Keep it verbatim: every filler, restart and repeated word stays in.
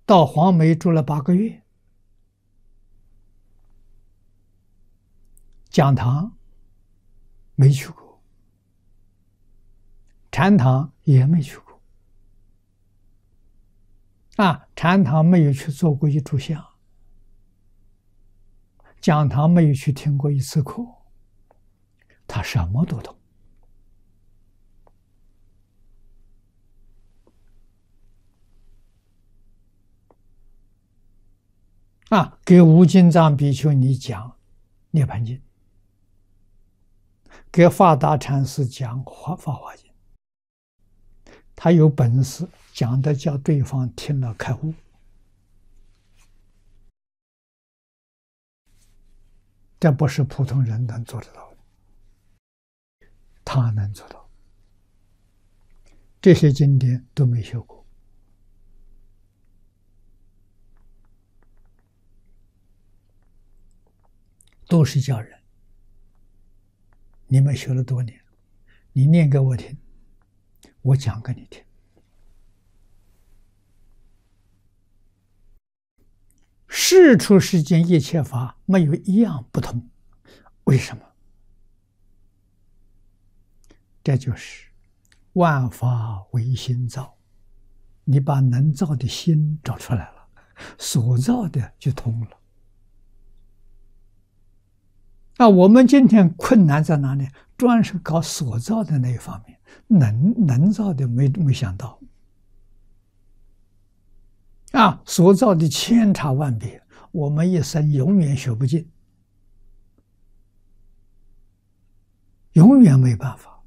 到黄梅住了八个月，讲堂没去过，禅堂也没去过。啊，禅堂没有去做过一炷香，讲堂没有去听过一次课，他什么都懂。啊，给无尽藏比丘尼讲《涅盘经》，给法达禅师讲《法法华经》，他有本事讲的叫对方听了开悟，这不是普通人能做得到的，他能做到。这些经典都没学过。都是教人，你们学了多年，你念给我听，我讲给你听。世出世间一切法没有一样不同，为什么？这就是万法唯心造，你把能造的心找出来了，所造的就通了。那我们今天困难在哪里？专是搞所造的那一方面，能能造的没没想到。啊，所造的千差万别，我们一生永远学不尽，永远没办法。